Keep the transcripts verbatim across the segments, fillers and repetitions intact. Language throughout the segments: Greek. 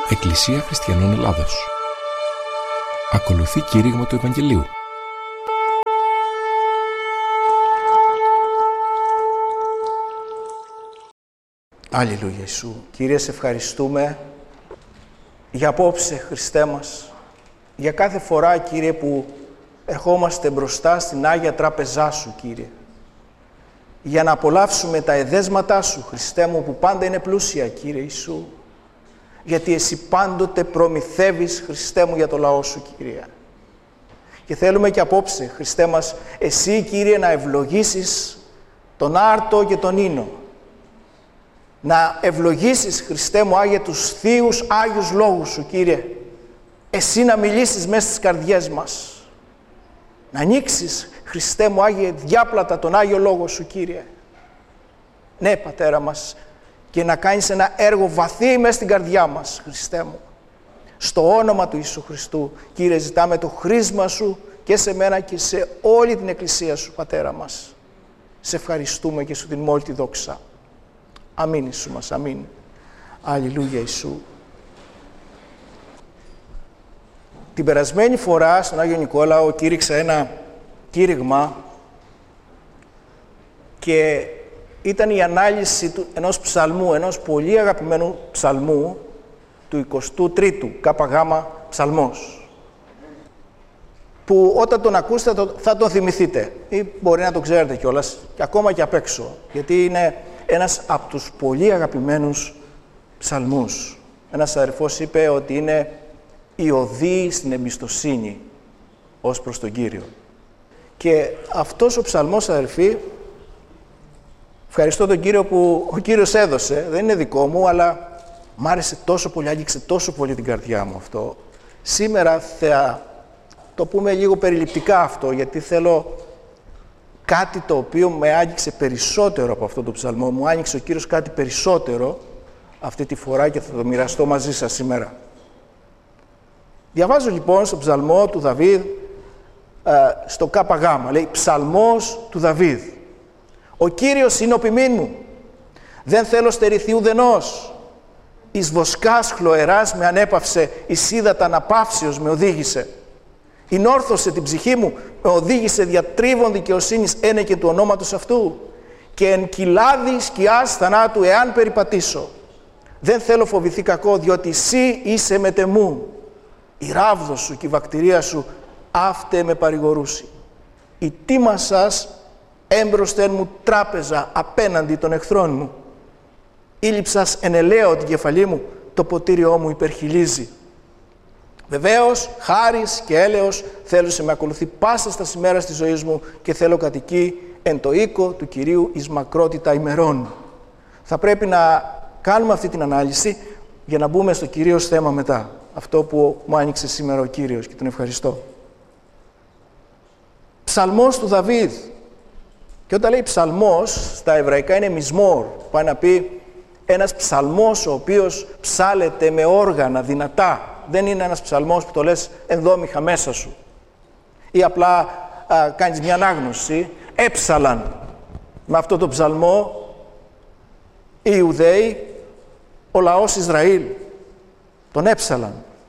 Εκκλησία Χριστιανών Ελλάδος. Ακολουθεί κήρυγμα του Ευαγγελίου. Αλληλούια Ιησού. Κύριε, σε ευχαριστούμε για απόψε, Χριστέ μας, για κάθε φορά, Κύριε, που ερχόμαστε μπροστά στην Άγια Τράπεζά Σου, Κύριε, για να απολαύσουμε τα εδέσματά Σου, Χριστέ μου, που πάντα είναι πλούσια, Κύριε Ιησού, γιατί Εσύ πάντοτε προμηθεύεις, Χριστέ μου, για το λαό Σου, Κύριε. Και θέλουμε και απόψε, Χριστέ μας, Εσύ, Κύριε, να ευλογήσεις τον άρτο και τον ίνο, να ευλογήσεις, Χριστέ μου, Άγιε, τους θείους Άγιους Λόγους Σου, Κύριε. Εσύ να μιλήσεις μέσα στις καρδιές μας. Να ανοίξεις, Χριστέ μου, Άγιε, διάπλατα τον Άγιο Λόγο Σου, Κύριε. Ναι, Πατέρα μας, και να κάνεις ένα έργο βαθύ μέσα στην καρδιά μας, Χριστέ μου. Στο όνομα του Ιησού Χριστού, Κύριε, ζητάμε το χρήσμα Σου και σε μένα και σε όλη την Εκκλησία Σου, Πατέρα μας. Σε ευχαριστούμε και Σου δίνουμε όλη τη δόξα. Αμήν Ιησού μας, αμήν. Αλληλούια Ιησού. Την περασμένη φορά στον Άγιο Νικόλαο κήρυξα ένα κήρυγμα και ήταν η ανάλυση του, ενός ψαλμού, ενός πολύ αγαπημένου ψαλμού του εικοστού τρίτου ΚΓ ψαλμός, που όταν τον ακούσετε θα τον θυμηθείτε ή μπορεί να τον ξέρετε κιόλας και ακόμα και απ' έξω, γιατί είναι ένας από τους πολύ αγαπημένους ψαλμούς. Ένας αδερφός είπε ότι είναι η οδή στην εμπιστοσύνη ως προς τον Κύριο. Και αυτός ο ψαλμός, αδερφοί, ευχαριστώ τον Κύριο που ο Κύριος έδωσε, δεν είναι δικό μου, αλλά μ' άρεσε τόσο πολύ, άγγιξε τόσο πολύ την καρδιά μου αυτό. Σήμερα θα το πούμε λίγο περιληπτικά αυτό, γιατί θέλω κάτι το οποίο με άγγιξε περισσότερο από αυτό το ψαλμό. Μου άνοιξε ο Κύριος κάτι περισσότερο αυτή τη φορά και θα το μοιραστώ μαζί σας σήμερα. Διαβάζω λοιπόν στο ψαλμό του Δαβίδ, στο ΚΓ, λέει ψαλμός του Δαβίδ. Ο Κύριος είναι ο ποιμήν μου, δεν θέλω στερηθεί ουδενός. Εις βοσκάς χλωεράς με ανέπαυσε, εις ύδατα αναπαύσεως με οδήγησε. Ενόρθωσε την ψυχή μου, με οδήγησε διατρίβων δικαιοσύνης ένε και του ονόματος αυτού. Και εν κοιλάδι σκιάς θανάτου εάν περιπατήσω. Δεν θέλω φοβηθεί κακό, διότι εσύ είσαι μετεμού. Η ράβδος σου και η βακτηρία σου αύτε με παρηγορούσι. Η τίμα σας έμπροσθεν μου τράπεζα απέναντι των εχθρών μου. Ήλυψας ενελαίω την κεφαλή μου, το ποτήριό μου υπερχιλίζει. Βεβαίως, χάρις και έλεος θέλω σε με ακολουθεί πάσα στα σημέρα της ζωής μου και θέλω κατοικεί εν το οίκο του Κυρίου εις μακρότητα ημερών. Θα πρέπει να κάνουμε αυτή την ανάλυση για να μπούμε στο κυρίως θέμα μετά. Αυτό που μου άνοιξε σήμερα ο Κύριος και τον ευχαριστώ. Ψαλμός του Δαβίδ. Και όταν λέει ψαλμός, στα εβραϊκά είναι μισμόρ. Πάει να πει ένας ψαλμός ο οποίος ψάλεται με όργανα δυνατά. Δεν είναι ένας ψαλμός που το λες ενδόμηχα μέσα σου. Ή απλά α, κάνεις μια ανάγνωση. Έψαλαν με αυτό το ψαλμό οι Ιουδαίοι, ο λαός Ισραήλ. Τον έψαλαν.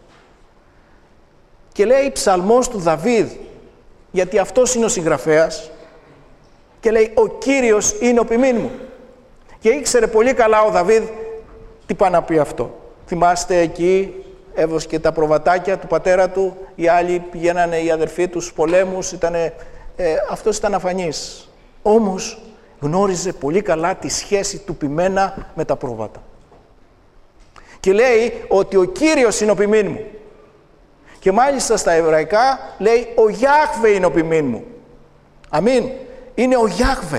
Και λέει ψαλμός του Δαβίδ, γιατί αυτός είναι ο συγγραφέας, και λέει ο Κύριος είναι ο ποιμήν μου. Και ήξερε πολύ καλά ο Δαβίδ τι πάει να πει αυτό. Θυμάστε εκεί έβοσκε και τα προβατάκια του πατέρα του, οι άλλοι πηγαίνανε, οι αδερφοί τους στους πολέμους, ήτανε, ε, αυτός ήταν αφανής. Όμως γνώριζε πολύ καλά τη σχέση του ποιμένα με τα πρόβατα. Και λέει ότι ο Κύριος είναι ο ποιμήν μου. Και μάλιστα στα εβραϊκά λέει ο Γιάχβε είναι ο ποιμήν μου. Αμήν. Είναι ο Γιάχβε.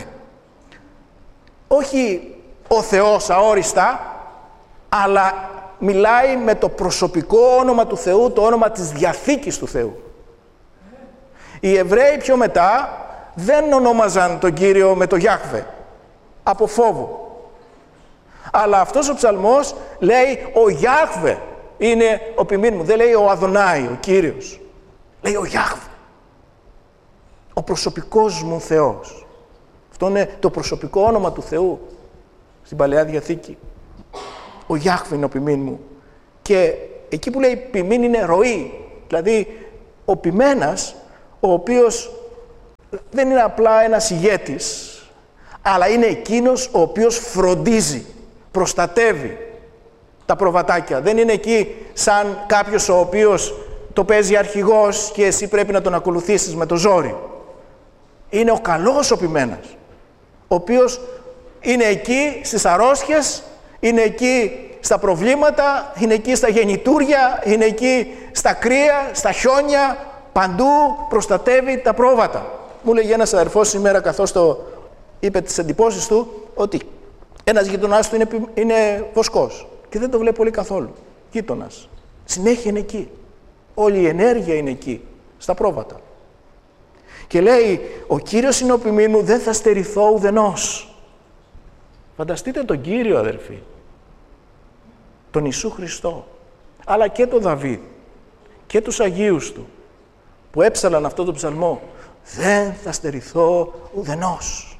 Όχι ο Θεός αόριστα, αλλά μιλάει με το προσωπικό όνομα του Θεού, το όνομα της Διαθήκης του Θεού. Οι Εβραίοι πιο μετά δεν ονόμαζαν τον Κύριο με το Γιάχβε, από φόβο. Αλλά αυτός ο ψαλμός λέει ο Γιάχβε είναι ο ποιμήν μου. Δεν λέει ο Αδωνάη, ο Κύριος. Λέει ο Γιάχβε. Ο προσωπικός μου Θεός. Αυτό είναι το προσωπικό όνομα του Θεού στην Παλαιά Διαθήκη. Ο Γιάχβε είναι ο ποιμήν μου Και εκεί που λέει ποιμήν είναι ροή. Δηλαδή, ο ποιμένας, ο οποίος δεν είναι απλά ένας ηγέτης, αλλά είναι εκείνος ο οποίος φροντίζει, προστατεύει τα προβατάκια. Δεν είναι εκεί σαν κάποιος ο οποίος το παίζει αρχηγός και εσύ πρέπει να τον ακολουθήσεις με το ζόρι. Είναι ο καλός ο ποιμένας, ο οποίος είναι εκεί στις αρρώστιες, είναι εκεί στα προβλήματα, είναι εκεί στα γεννητούρια, είναι εκεί στα κρύα, στα χιόνια, παντού προστατεύει τα πρόβατα. Μου λέγει ένας αδερφός σήμερα, καθώς το είπε τις εντυπώσεις του, ότι ένας γειτονάς του είναι, είναι βοσκός και δεν το βλέπει πολύ καθόλου. Γείτονας. Συνέχεια είναι εκεί. Όλη η ενέργεια είναι εκεί, στα πρόβατα. Και λέει, ο Κύριος είναι ο ποιμήν μου, δεν θα στερηθώ ουδενός. Φανταστείτε τον Κύριο, αδερφοί, τον Ιησού Χριστό, αλλά και τον Δαβίδ και τους Αγίους του, που έψαλαν αυτό το ψαλμό, δεν θα στερηθώ ουδενός.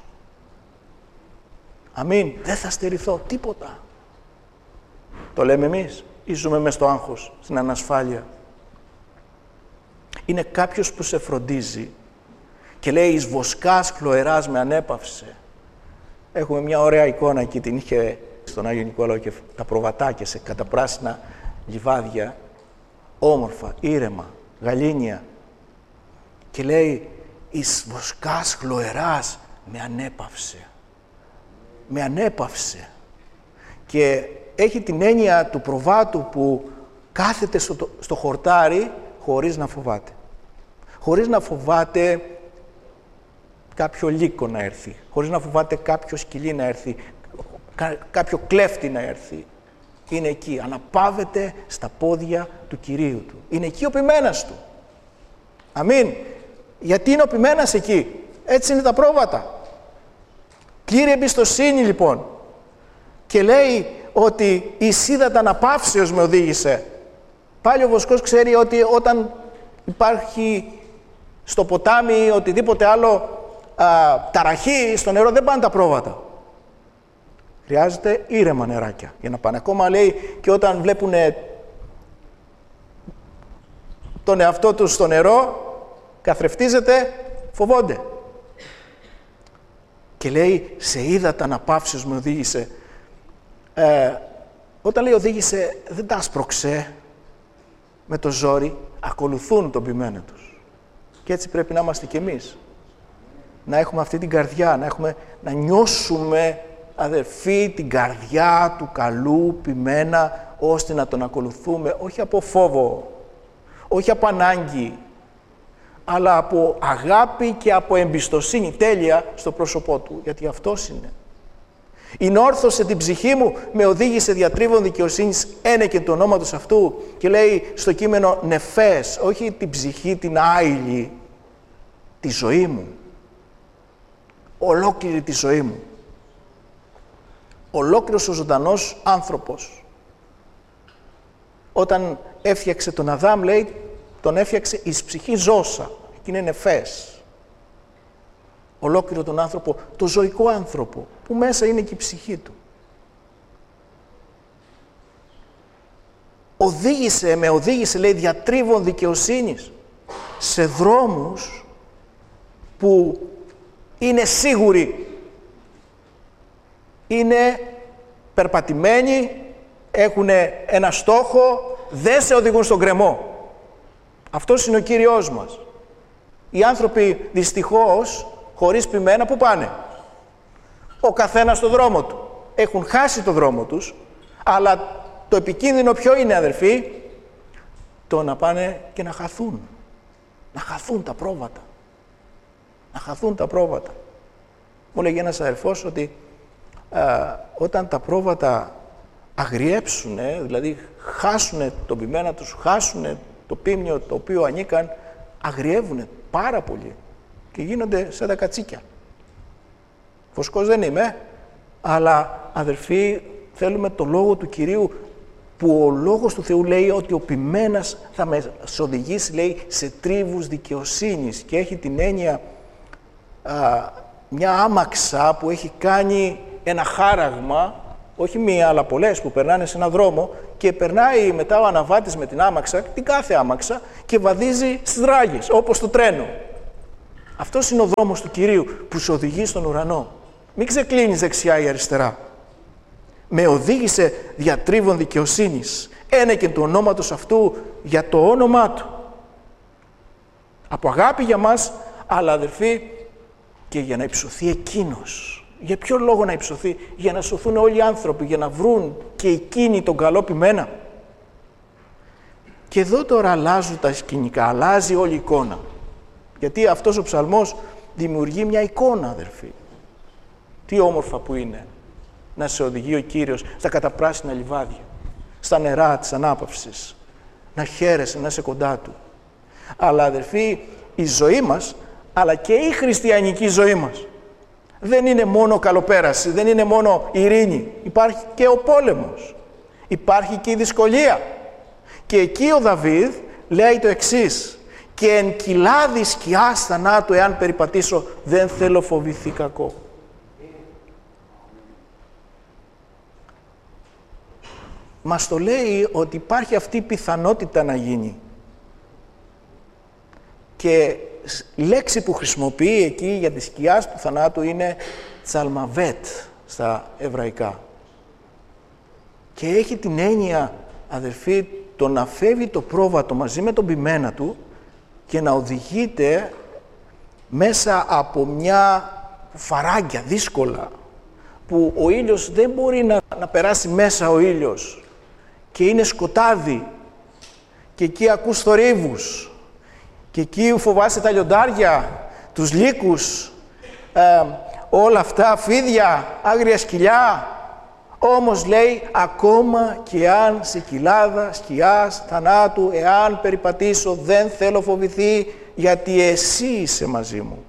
Αμήν, δεν θα στερηθώ τίποτα. Το λέμε εμείς ή ζούμε μες στο άγχος, στην ανασφάλεια? Είναι κάποιος που σε φροντίζει και λέει, εις βοσκάς χλωεράς με ανέπαυσε. Έχουμε μια ωραία εικόνα εκεί, την είχε στον Άγιο Νικόλαο και τα προβατάκια σε καταπράσινα λιβάδια, όμορφα, ήρεμα, γαλήνια. Και λέει, εις βοσκάς χλωεράς με ανέπαυσε. Με ανέπαυσε. Και έχει την έννοια του προβάτου που κάθεται στο, στο χορτάρι χωρίς να φοβάται. Χωρίς να φοβάται κάποιο λύκο να έρθει, χωρίς να φοβάται κάποιο σκυλί να έρθει, κά, κάποιο κλέφτη να έρθει. Είναι εκεί, αναπαύεται στα πόδια του Κυρίου του. Είναι εκεί ο ποιμένας του. Αμήν. Γιατί είναι ο ποιμένας εκεί? Έτσι είναι τα πρόβατα. Πλήρη εμπιστοσύνη λοιπόν. Και λέει ότι η σίδατα αναπαύσεως με οδήγησε. Πάλι ο βοσκός ξέρει ότι όταν υπάρχει στο ποτάμι ή οτιδήποτε άλλο α, ταραχή στο νερό, δεν πάνε τα πρόβατα. Χρειάζεται ήρεμα νεράκια για να πάνε. Ακόμα λέει και όταν βλέπουν τον εαυτό τους στο νερό, καθρεφτίζεται, φοβόνται. Και λέει, σε ύδατα αναπαύσεως με οδήγησε. Ε, όταν λέει οδήγησε, δεν τα άσπρωξε με το ζόρι, ακολουθούν τον ποιμένο τους. Και έτσι πρέπει να είμαστε κι εμείς. Να έχουμε αυτή την καρδιά, να, έχουμε, να νιώσουμε, αδερφοί, την καρδιά του καλού ποιμένα, ώστε να τον ακολουθούμε, όχι από φόβο, όχι από ανάγκη, αλλά από αγάπη και από εμπιστοσύνη τέλεια στο πρόσωπό του, γιατί αυτός είναι. «Ηνόρθωσε την ψυχή μου, με οδήγησε διατρίβων δικαιοσύνης ένεκεν του ονόματος αυτού», και λέει στο κείμενο νεφές, όχι την ψυχή την άειλη, τη ζωή μου, ολόκληρη τη ζωή μου. Ολόκληρος ο ζωντανός άνθρωπος. Όταν έφτιαξε τον Αδάμ, λέει, τον έφτιαξε εις ψυχή ζώσα. Εκεί είναι νεφές. Ολόκληρο τον άνθρωπο, το ζωικό άνθρωπο, που μέσα είναι και η ψυχή του. Οδήγησε, με οδήγησε, λέει, διατρίβων δικαιοσύνης σε δρόμους που είναι σίγουροι, είναι περπατημένοι, έχουν ένα στόχο, δεν σε οδηγούν στον γκρεμό. Αυτός είναι ο Κύριος μας. Οι άνθρωποι δυστυχώς, χωρίς ποιμένα, που πάνε? Ο καθένας στο δρόμο του. Έχουν χάσει το δρόμο τους, αλλά το επικίνδυνο ποιο είναι, αδερφοί? Το να πάνε και να χαθούν. Να χαθούν τα πρόβατα. Να χαθούν τα πρόβατα. Μου λέγει ένας αδερφός ότι α, όταν τα πρόβατα αγριέψουν, δηλαδή χάσουν τον ποιμένα τους, χάσουν το ποίμνιο το οποίο ανήκαν, αγριεύουν πάρα πολύ και γίνονται σαν τα κατσίκια. Βοσκός δεν είμαι, αλλά αδερφοί, θέλουμε το Λόγο του Κυρίου, που ο Λόγος του Θεού λέει ότι ο ποιμένας θα μας οδηγήσει, λέει, σε τρίβους δικαιοσύνης, και έχει την έννοια α, μια άμαξα που έχει κάνει ένα χάραγμα όχι μία, αλλά πολλές που περνάνε σε έναν δρόμο και περνάει μετά ο αναβάτης με την άμαξα, την κάθε άμαξα, και βαδίζει στις ράγες, όπως το τρένο. Αυτός είναι ο δρόμος του Κυρίου που σε οδηγεί στον ουρανό. Μην ξεκλίνεις δεξιά ή αριστερά. Με οδήγησε διατρίβων δικαιοσύνης, ένεκεν του ονόματος αυτού για το όνομά του. Από αγάπη για μας, αλλά αδερφοί, και για να υψωθεί εκείνος. Για ποιο λόγο να υψωθεί? Για να σωθούν όλοι οι άνθρωποι, για να βρουν και εκείνοι τον καλό ποιμένα. Και εδώ τώρα αλλάζουν τα σκηνικά, αλλάζει όλη η εικόνα. Γιατί αυτός ο ψαλμός δημιουργεί μια εικόνα, αδερφοί. Τι όμορφα που είναι να σε οδηγεί ο Κύριος στα καταπράσινα λιβάδια, στα νερά της ανάπαυσης, να χαίρεσαι, να είσαι κοντά Του. Αλλά αδερφοί, η ζωή μας, αλλά και η χριστιανική ζωή μας, δεν είναι μόνο καλοπέραση, δεν είναι μόνο ειρήνη. Υπάρχει και ο πόλεμος. Υπάρχει και η δυσκολία. Και εκεί ο Δαβίδ λέει το εξής: «Και εν κοιλάδι σκιάς θανάτου, εάν περιπατήσω, δεν θέλω φοβηθεί κακό». Μας το λέει ότι υπάρχει αυτή η πιθανότητα να γίνει. Και η λέξη που χρησιμοποιεί εκεί για τη σκιά του θανάτου είναι τσαλμαβέτ στα εβραϊκά. Και έχει την έννοια, αδερφοί, το να φεύγει το πρόβατο μαζί με τον ποιμένα του και να οδηγείται μέσα από μια φαράγγια δύσκολα, που ο ήλιος δεν μπορεί να, να περάσει μέσα ο ήλιος και είναι σκοτάδι και εκεί ακούς θορύβους και εκεί φοβάσαι τα λιοντάρια, τους λύκους, ε, όλα αυτά, φίδια, άγρια σκυλιά. Όμως λέει, ακόμα και αν σε κοιλάδα σκιάς θανάτου, εάν περιπατήσω, δεν θέλω φοβηθεί, γιατί εσύ είσαι μαζί μου.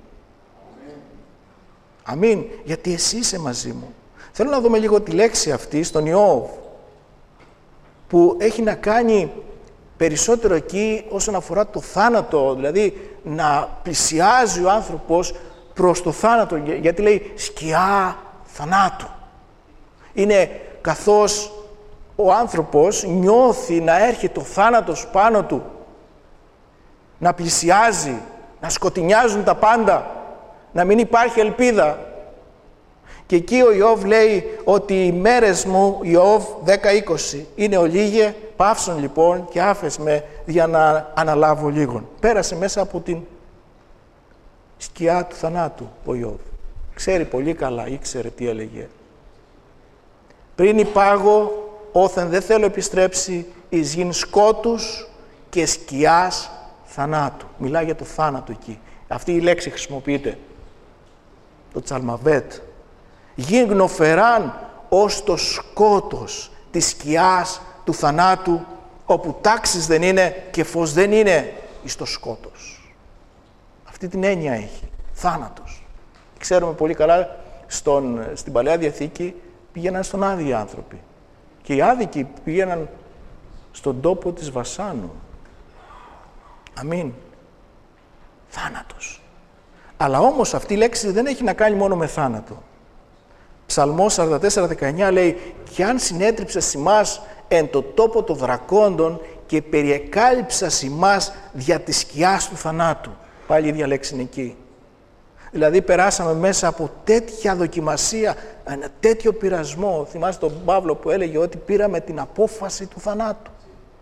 Αμήν, γιατί εσύ είσαι μαζί μου. Θέλω να δούμε λίγο τη λέξη αυτή στον Ιώβ, που έχει να κάνει περισσότερο εκεί όσον αφορά το θάνατο, δηλαδή να πλησιάζει ο άνθρωπος προς το θάνατο, γιατί λέει σκιά θανάτου. Είναι καθώς ο άνθρωπος νιώθει να έρχεται ο θάνατος πάνω του, να πλησιάζει, να σκοτεινιάζουν τα πάντα, να μην υπάρχει ελπίδα. Και εκεί ο Ιώβ λέει ότι οι μέρες μου, Ιώβ δέκα είκοσι, είναι ολίγε, παύσον λοιπόν και άφες με για να αναλάβω λίγον. Πέρασε μέσα από την σκιά του θανάτου ο Ιώβ. Ξέρει πολύ καλά, ήξερε τι έλεγε. Πριν υπάγω, όθεν δεν θέλω επιστρέψει, εις γιν σκότους και σκιάς θανάτου. Μιλάει για το θάνατο εκεί. Αυτή η λέξη χρησιμοποιείται. Το τσαλμαβέτ. Γιν γνοφεράν ως το σκότος της σκιάς του θανάτου, όπου τάξεις δεν είναι και φως δεν είναι εις το σκότος. Αυτή την έννοια έχει. Θάνατος. Ξέρουμε πολύ καλά, στον, στην Παλαιά Διαθήκη πήγαιναν στον άδειο άνθρωποι. Και οι άδικοι πήγαιναν στον τόπο της Βασάνου. Αμήν. Θάνατος. Αλλά όμως αυτή η λέξη δεν έχει να κάνει μόνο με θάνατο. Ψαλμός σαράντα τέσσερα δεκαεννιά λέει «Κι αν συνέτριψες ημάς εν το τόπο των δρακόντων και περιεκάλυψας ημάς δια της σκιάς του θανάτου». Πάλι η ίδια λέξη είναι εκεί. Δηλαδή περάσαμε μέσα από τέτοια δοκιμασία, ένα τέτοιο πειρασμό. Θυμάστε τον Παύλο που έλεγε ότι πήραμε την απόφαση του θανάτου.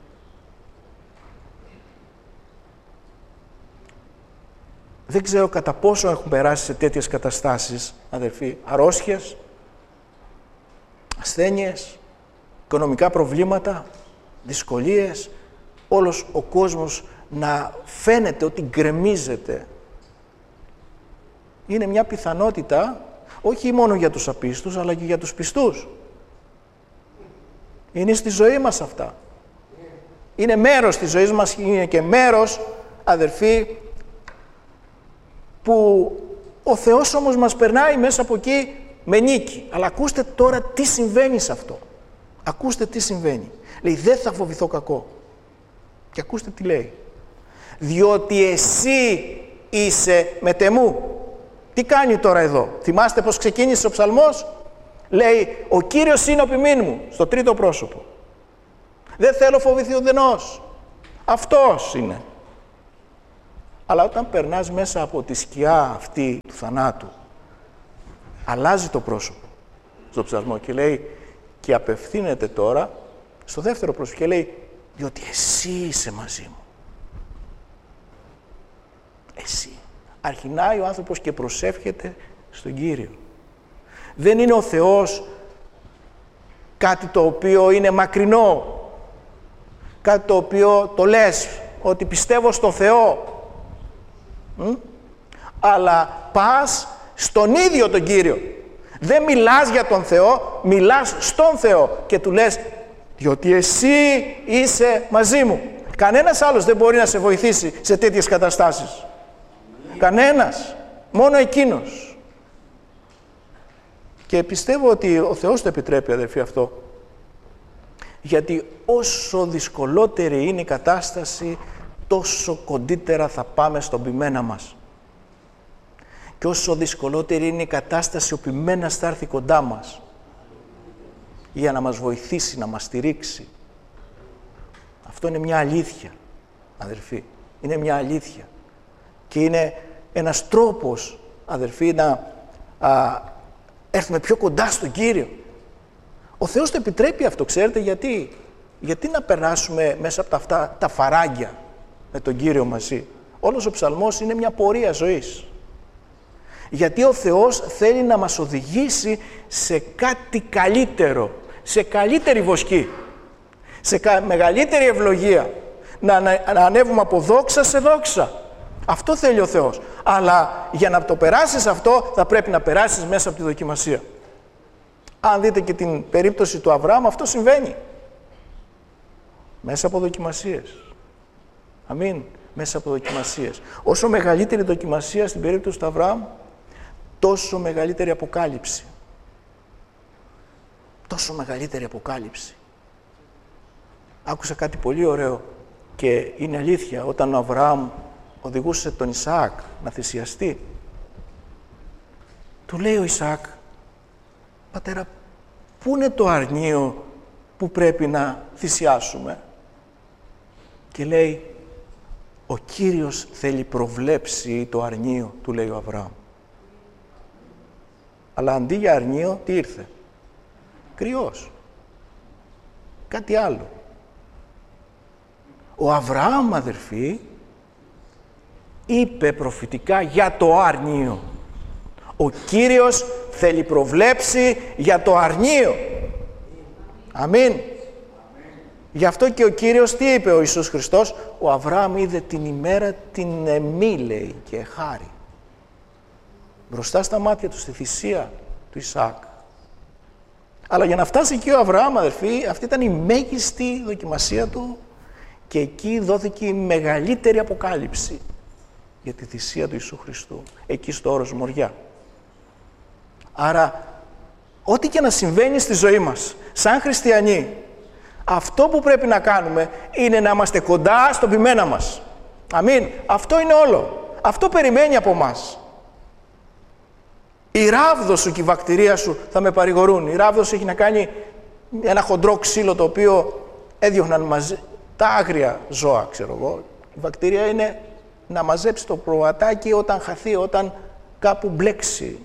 Δεν ξέρω κατά πόσο έχουν περάσει σε τέτοιες καταστάσεις, αδερφοί, αρρώστιες, ασθένειες, οικονομικά προβλήματα, δυσκολίες, όλος ο κόσμος να φαίνεται ότι γκρεμίζεται. Είναι μια πιθανότητα, όχι μόνο για τους απίστους, αλλά και για τους πιστούς. Είναι στη ζωή μας αυτά. Είναι μέρος της ζωής μας, είναι και μέρος, αδερφοί, που ο Θεός όμως μας περνάει μέσα από εκεί με νίκη. Αλλά ακούστε τώρα τι συμβαίνει σε αυτό. Ακούστε τι συμβαίνει. Λέει, δεν θα φοβηθώ κακό. Και ακούστε τι λέει. Διότι εσύ είσαι μετεμού. Τι κάνει τώρα εδώ. Θυμάστε πως ξεκίνησε ο ψαλμός. Λέει, ο Κύριος είναι ο ποιμήν μου, στο τρίτο πρόσωπο. Δεν θέλω φοβηθεί ουδενός. Αυτός είναι. Αλλά όταν περνάς μέσα από τη σκιά αυτή του θανάτου, αλλάζει το πρόσωπο στο ψαλμό και λέει, και απευθύνεται τώρα στο δεύτερο πρόσωπο και λέει, διότι εσύ είσαι μαζί μου. Εσύ. Αρχινάει ο άνθρωπος και προσεύχεται στον Κύριο. Δεν είναι ο Θεός κάτι το οποίο είναι μακρινό, κάτι το οποίο το λες ότι πιστεύω στο Θεό, Μ? αλλά πας στον ίδιο τον Κύριο. Δεν μιλάς για τον Θεό, μιλάς στον Θεό και του λες, διότι εσύ είσαι μαζί μου. Κανένας άλλος δεν μπορεί να σε βοηθήσει σε τέτοιες καταστάσεις. Κανένας. Μόνο εκείνος. Και πιστεύω ότι ο Θεός το επιτρέπει, αδερφοί, αυτό. Γιατί όσο δυσκολότερη είναι η κατάσταση, τόσο κοντύτερα θα πάμε στον ποιμένα μας. Και όσο δυσκολότερη είναι η κατάσταση, ο ποιμένας θα έρθει κοντά μας για να μας βοηθήσει, να μας στηρίξει. Αυτό είναι μια αλήθεια, αδερφοί. Είναι μια αλήθεια. Και είναι ένας τρόπος, αδερφοί, να α, έρθουμε πιο κοντά στον Κύριο. Ο Θεός το επιτρέπει αυτό, ξέρετε γιατί. Γιατί να περάσουμε μέσα από τα, αυτά, τα φαράγγια με τον Κύριο μαζί. Όλος ο ψαλμός είναι μια πορεία ζωής. Γιατί ο Θεός θέλει να μας οδηγήσει σε κάτι καλύτερο, σε καλύτερη βοσκή, σε μεγαλύτερη ευλογία. Να, να, να ανέβουμε από δόξα σε δόξα. Αυτό θέλει ο Θεός. Αλλά για να το περάσεις αυτό, θα πρέπει να περάσεις μέσα από τη δοκιμασία. Αν δείτε και την περίπτωση του Αβραάμ, αυτό συμβαίνει. Μέσα από δοκιμασίες. Αμήν. Μέσα από δοκιμασίες. Όσο μεγαλύτερη δοκιμασία στην περίπτωση του Αβραάμ, τόσο μεγαλύτερη αποκάλυψη. Τόσο μεγαλύτερη αποκάλυψη. Άκουσα κάτι πολύ ωραίο και είναι αλήθεια. Όταν ο Αβραάμ οδηγούσε τον Ισαάκ να θυσιαστεί, του λέει ο Ισαάκ, πατέρα, πού είναι το αρνείο που πρέπει να θυσιάσουμε? Και λέει, ο Κύριος θέλει προβλέψει το αρνείο, του λέει ο Αβραάμ. Αλλά αντί για αρνείο, τι ήρθε? Κρυός. Κάτι άλλο. Ο Αβραάμ, αδερφοί, είπε προφητικά για το αρνείο. Ο Κύριος θέλει προβλέψει για το αρνείο. Αμήν. Γι' αυτό και ο Κύριος τι είπε ο Ιησούς Χριστός? Ο Αβραάμ είδε την ημέρα την εμή, λέει, και χάρη. Μπροστά στα μάτια του, στη θυσία του Ισαάκ. Αλλά για να φτάσει εκεί ο Αβραάμ, αδερφοί, αυτή ήταν η μέγιστη δοκιμασία του και εκεί δόθηκε η μεγαλύτερη αποκάλυψη για τη θυσία του Ιησού Χριστού, εκεί στο όρος Μοριά. Άρα, ό,τι και να συμβαίνει στη ζωή μας, σαν χριστιανοί, αυτό που πρέπει να κάνουμε είναι να είμαστε κοντά στον ποιμένα μας. Αμήν. Αυτό είναι όλο. Αυτό περιμένει από μας. Η ράβδος σου και η βακτηρία σου θα με παρηγορούν. Η ράβδος έχει να κάνει ένα χοντρό ξύλο το οποίο έδιωχναν μαζί τα άγρια ζώα, ξέρω εγώ. Η βακτηρία είναι να μαζέψει το προβατάκι όταν χαθεί, όταν κάπου μπλέξει.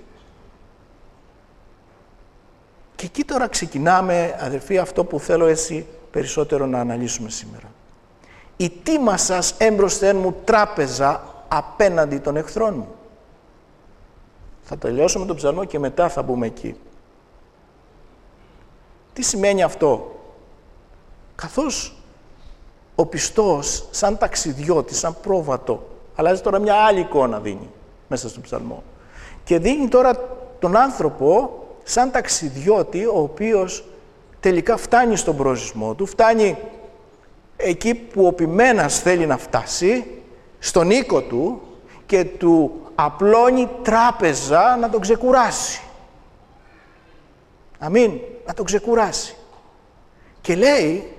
Και εκεί τώρα ξεκινάμε, αδερφοί, αυτό που θέλω έτσι περισσότερο να αναλύσουμε σήμερα. Η τίμα σας έμπροσθεν μου τράπεζα απέναντι των εχθρών μου. Θα τελειώσουμε τον ψαλμό και μετά θα μπούμε εκεί. Τι σημαίνει αυτό? Καθώς ο πιστός σαν ταξιδιώτη, σαν πρόβατο, αλλάζει τώρα μια άλλη εικόνα δίνει μέσα στον ψαλμό. Και δίνει τώρα τον άνθρωπο σαν ταξιδιώτη, ο οποίος τελικά φτάνει στον προορισμό του, φτάνει εκεί που ο ποιμένας θέλει να φτάσει, στον οίκο του, και του απλώνει τράπεζα να τον ξεκουράσει. Αμήν, να τον ξεκουράσει. Και λέει,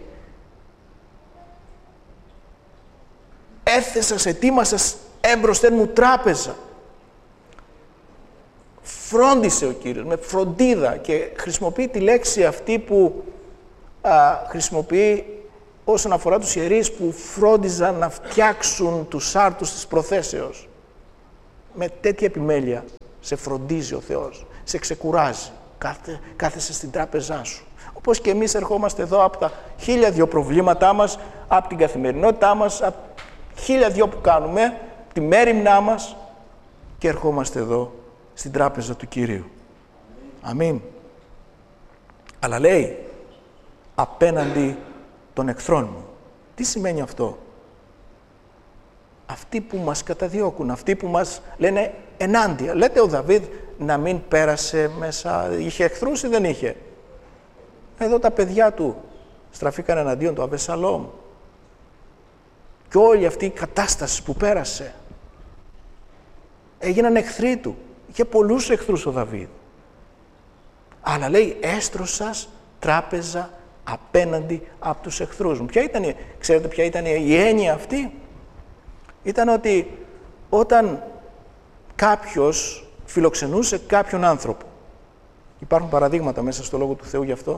έθεσα σε τίμα σας έμπροσθεν μου τράπεζα. φρόντισε ο Κύριος, με φροντίδα, και χρησιμοποιεί τη λέξη αυτή που α, χρησιμοποιεί όσον αφορά τους ιερείς που φρόντιζαν να φτιάξουν τους άρτους της προθέσεως. Με τέτοια επιμέλεια σε φροντίζει ο Θεός, σε ξεκουράζει, κάθε, κάθεσαι στην τράπεζά σου. Όπως και εμείς ερχόμαστε εδώ από τα χίλια δυο προβλήματά μας, από την καθημερινότητά μας, από χίλια δυο που κάνουμε, τη μέριμνά μας, και ερχόμαστε εδώ στην τράπεζα του Κυρίου. Αμήν. Αλλά λέει, απέναντι των εχθρών μου. Τι σημαίνει αυτό? Αυτοί που μας καταδιώκουν, αυτοί που μας λένε ενάντια. Λέτε ο Δαβίδ να μην πέρασε μέσα, είχε εχθρούς ή δεν είχε? Εδώ τα παιδιά του στραφήκαν εναντίον του Αβεσσαλόμ. Και όλη αυτή η κατάσταση που πέρασε, έγιναν εχθροί του. Είχε πολλούς εχθρούς ο Δαβίδ. Αλλά λέει, έστρωσας τράπεζα απέναντι από τους εχθρούς μου. Ποια ήταν, ξέρετε ποια ήταν η έννοια αυτή? Ήταν ότι όταν κάποιος φιλοξενούσε κάποιον άνθρωπο, υπάρχουν παραδείγματα μέσα στο Λόγο του Θεού γι' αυτό,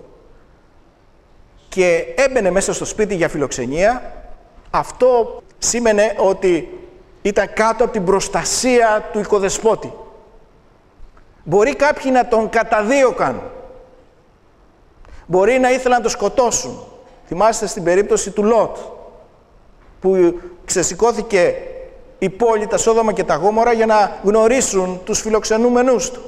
και έμπαινε μέσα στο σπίτι για φιλοξενία, αυτό σήμαινε ότι ήταν κάτω από την προστασία του οικοδεσπότη. Μπορεί κάποιοι να τον καταδίωκαν, μπορεί να ήθελαν να τον σκοτώσουν. Θυμάστε στην περίπτωση του Λότ, που ξεσηκώθηκε η πόλη, τα Σόδομα και τα Γόμορα, για να γνωρίσουν τους φιλοξενούμενους του.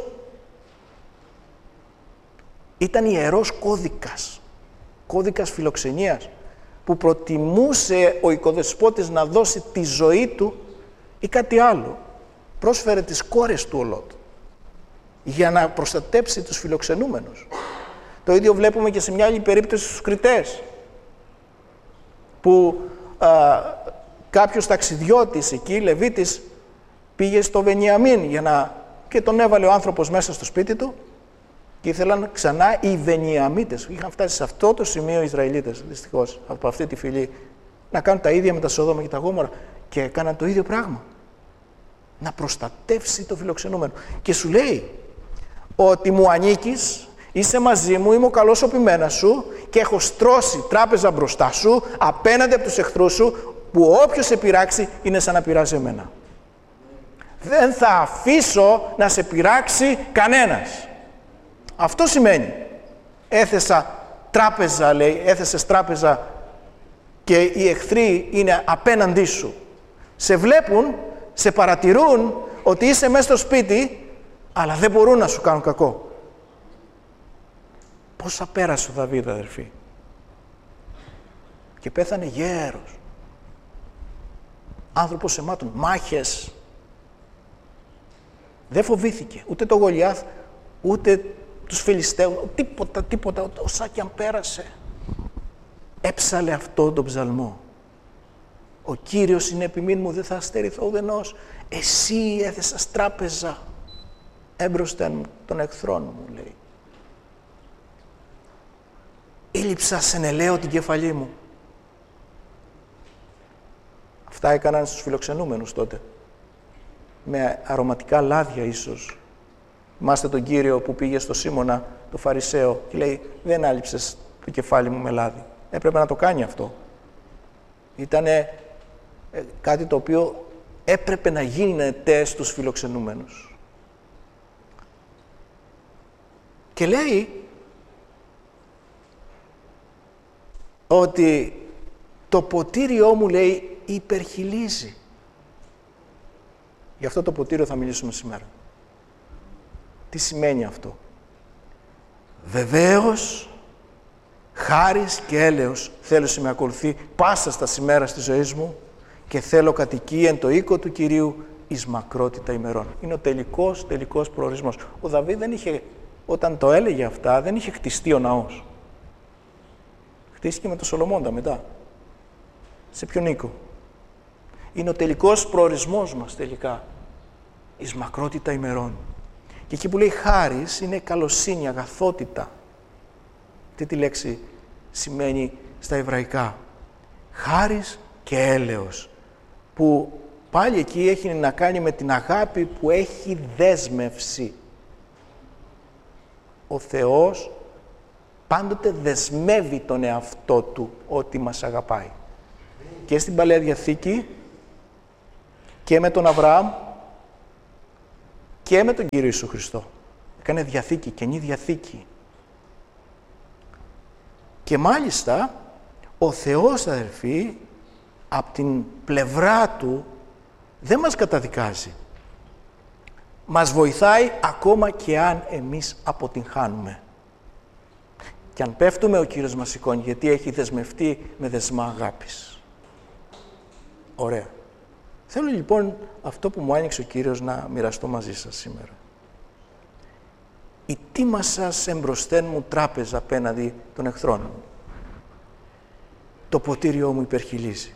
Ήταν ιερός κώδικας, κώδικας φιλοξενίας, που προτιμούσε ο οικοδεσπότης να δώσει τη ζωή του ή κάτι άλλο. Πρόσφερε τις κόρες του ο Λότ για να προστατέψει τους φιλοξενούμενους. Το ίδιο βλέπουμε και σε μια άλλη περίπτωση στους Κριτές, που α, κάποιος ταξιδιώτης εκεί, Λεβίτης, πήγε στο Βενιαμίν για να... και τον έβαλε ο άνθρωπος μέσα στο σπίτι του, και ήθελαν ξανά οι Βενιαμίτες, είχαν φτάσει σε αυτό το σημείο οι Ισραηλίτες, δυστυχώς, από αυτή τη φυλή, να κάνουν τα ίδια με τα Σόδομα και τα Γόμορα, και έκαναν το ίδιο πράγμα. Να προστατεύσει το φιλοξενούμενο. Και σου λέει ότι μου ανήκεις, είσαι μαζί μου, είμαι ο καλός ο ποιμένας σου και έχω στρώσει τράπεζα μπροστά σου απέναντι από τους εχθρούς σου, που όποιος σε πειράξει είναι σαν να πειράζει εμένα. Δεν θα αφήσω να σε πειράξει κανένας. Αυτό σημαίνει. Έθεσα τράπεζα, λέει, έθεσες τράπεζα και οι εχθροί είναι απέναντί σου. Σε βλέπουν, σε παρατηρούν ότι είσαι μέσα στο σπίτι, αλλά δεν μπορούν να σου κάνουν κακό. Πόσα πέρασε ο Δαβίδ, αδερφοί. Και πέθανε γέρος. Άνθρωπος αιμάτων, μάχες. Δεν φοβήθηκε ούτε το Γολιάθ, ούτε τους Φιλιστέους, τίποτα, τίποτα, όσα κι αν πέρασε. Έψαλε αυτόν τον ψαλμό. Ο Κύριος είναι επιμήν μου, δεν θα αστερηθώ ουδενός. Εσύ έθεσας τράπεζα έμπροσθεν των εχθρών μου, λέει. Ήλυψα σε νελαίο την κεφαλή μου. Αυτά έκαναν στους φιλοξενούμενους τότε. Με αρωματικά λάδια ίσως. Θυμάστε τον Κύριο που πήγε στο Σίμωνα, το Φαρισαίο, και λέει, δεν άλυψες το κεφάλι μου με λάδι. Έπρεπε να το κάνει αυτό. Ήτανε ε, κάτι το οποίο έπρεπε να γίνεται στους φιλοξενούμενους. Και λέει ότι το ποτήριό μου, λέει, υπερχιλίζει. Γι' αυτό το ποτήριο θα μιλήσουμε σήμερα. Τι σημαίνει αυτό? Βεβαίως, χάρις και έλεος θέλω να με ακολουθεί πάσα στα σημέρα της ζωής μου και θέλω κατοικία εν το οίκο του Κυρίου εις μακρότητα ημερών. Είναι ο τελικός, τελικός προορισμός. Ο Δαβίδ δεν είχε, όταν το έλεγε αυτά, δεν είχε χτιστεί ο ναός. Χτίστηκε με το Σολομώντα μετά. Σε ποιον οίκο? Είναι ο τελικός προορισμός μας τελικά. Εις μακρότητα ημερών. Και εκεί που λέει χάρις είναι καλοσύνη, αγαθότητα. Τι τη λέξη σημαίνει στα εβραϊκά? Χάρις και έλεος. Που πάλι εκεί έχει να κάνει με την αγάπη που έχει δέσμευση. Ο Θεός πάντοτε δεσμεύει τον εαυτό Του ότι μας αγαπάει. Και στην Παλαιά Διαθήκη και με τον Αβραάμ και με τον Κύριο Ιησού Χριστό. Έκανε διαθήκη, καινή διαθήκη. Και μάλιστα ο Θεός, αδελφοί, από την πλευρά Του δεν μας καταδικάζει. Μας βοηθάει ακόμα και αν εμείς αποτυγχάνουμε. Και αν πέφτουμε, ο Κύριος μας σηκώνει, γιατί έχει δεσμευτεί με δεσμά αγάπης. Ωραία. Θέλω λοιπόν αυτό που μου άνοιξε ο Κύριος να μοιραστώ μαζί σας σήμερα. Η τίμα σας εμπροσθέν μου τράπεζα απέναντι των εχθρών μου. Το ποτήριό μου υπερχιλίζει.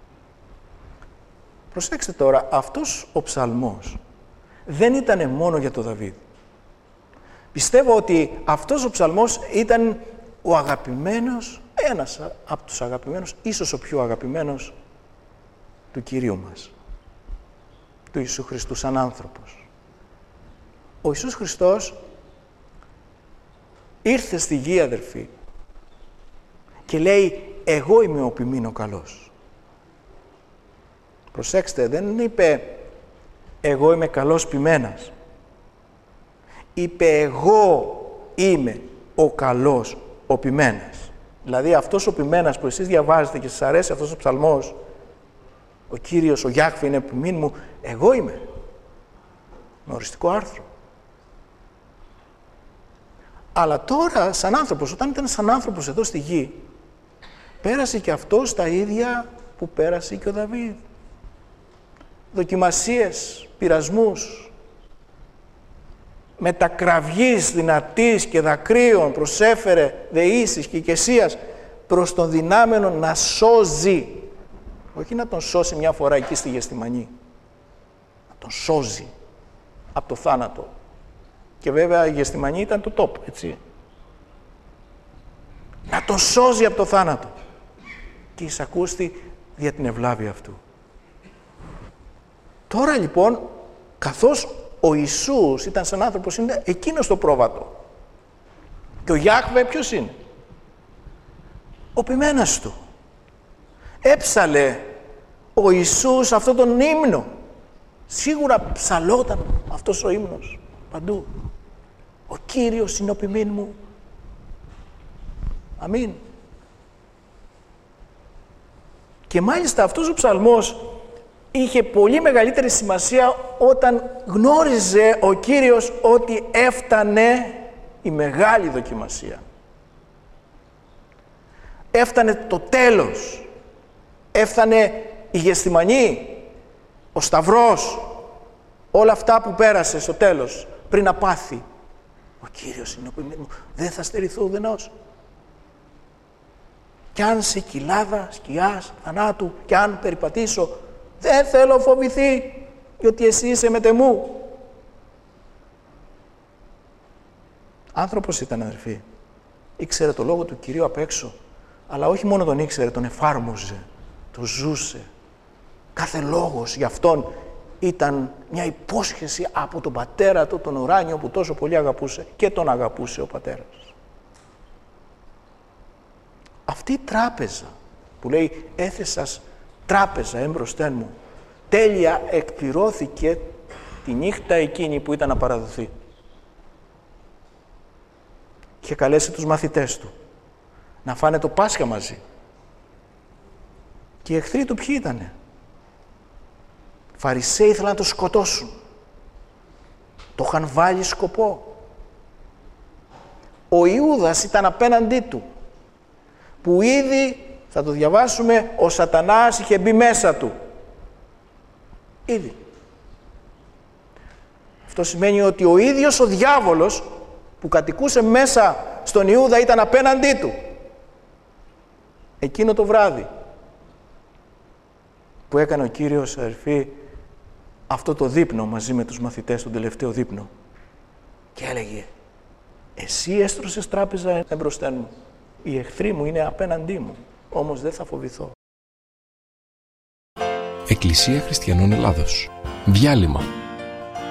Προσέξτε τώρα, αυτός ο ψαλμός δεν ήταν μόνο για τον Δαβίδ. Πιστεύω ότι αυτός ο ψαλμός ήταν ο αγαπημένος, ένας από τους αγαπημένους, ίσως ο πιο αγαπημένος του Κυρίου μας, του Ιησού Χριστού σαν άνθρωπος. Ο Ιησούς Χριστός ήρθε στη γη, αδερφοί, και λέει «Εγώ είμαι ο ποιμήν καλός». Προσέξτε, δεν είπε «Εγώ είμαι καλός ποιμένας». Είπε «Εγώ είμαι ο καλός ο ποιμένας». Δηλαδή αυτός ο ποιμένας που εσείς διαβάζετε και σας αρέσει αυτός ο ψαλμός, ο Κύριος, ο Γιάχβε είναι ποιμήν μου, εγώ είμαι. Με οριστικό άρθρο. Αλλά τώρα, σαν άνθρωπος, όταν ήταν σαν άνθρωπος εδώ στη γη, πέρασε και αυτός τα ίδια που πέρασε και ο Δαβίδ. Δοκιμασίες, πειρασμούς, μετακραυγής δυνατής και δακρύων προσέφερε δεήσεις και οικεσίας προς τον δυνάμενο να σώζει. Όχι να τον σώσει μια φορά εκεί στη Γεστημανή. Να τον σώζει από το θάνατο. Και βέβαια η Γεστημανή ήταν το top, έτσι. Να τον σώζει από το θάνατο. Και εισακούστη δια την ευλάβεια αυτού. Τώρα λοιπόν, καθώς ο Ιησούς ήταν σαν άνθρωπος, είναι εκείνος το πρόβατο. Και ο Γιάχβε ποιος είναι? Ο ποιμένας του. Έψαλε ο Ιησούς αυτόν τον ύμνο. Σίγουρα ψαλόταν αυτός ο ύμνος παντού. Ο Κύριος είναι ο ποιμήν μου. Αμήν. Και μάλιστα αυτός ο ψαλμός είχε πολύ μεγαλύτερη σημασία όταν γνώριζε ο Κύριος ότι έφτανε η μεγάλη δοκιμασία. Έφτανε το τέλος. Έφτανε η Γεστημανή, ο Σταυρός, όλα αυτά που πέρασε στο τέλος, πριν να πάθει. Ο Κύριος είναι ο ποιμήν μου, δεν θα στερηθώ ουδενός. Κι αν σε κοιλάδα, σκιάς, θανάτου, κι αν περιπατήσω, δεν θέλω φοβηθεί, διότι εσύ είσαι μετεμού. Άνθρωπος ήταν, αδερφοί. Ήξερε το λόγο του Κυρίου απ' έξω, αλλά όχι μόνο τον ήξερε, τον εφάρμοζε, τον ζούσε. Κάθε λόγος για αυτόν ήταν μια υπόσχεση από τον πατέρα του, τον ουράνιο, που τόσο πολύ αγαπούσε, και τον αγαπούσε ο πατέρας. Αυτή η τράπεζα που λέει «έθεσας τράπεζα έμπροσθέν μου», τέλεια εκπληρώθηκε τη νύχτα εκείνη που ήταν να παραδοθεί. Είχε καλέσει τους μαθητές του να φάνε το Πάσχα μαζί. Και οι εχθροί του ποιοι ήτανε? Φαρισαίοι ήθελαν να το σκοτώσουν. Το είχαν βάλει σκοπό. Ο Ιούδας ήταν απέναντί του, που ήδη, θα το διαβάσουμε, ο Σατανάς είχε μπει μέσα του. Ήδη. Αυτό σημαίνει ότι ο ίδιος ο διάβολος που κατοικούσε μέσα στον Ιούδα ήταν απέναντί του. Εκείνο το βράδυ που έκανε ο Κύριος, αδερφοί, αυτό το δείπνο μαζί με τους μαθητές, τον τελευταίο δείπνο, και έλεγε «Εσύ έστρωσες τράπεζα εμπροσθέν μου, οι εχθροί μου είναι απέναντί μου, όμως δεν θα φοβηθώ». Εκκλησία Χριστιανών Ελλάδος. Διάλειμμα.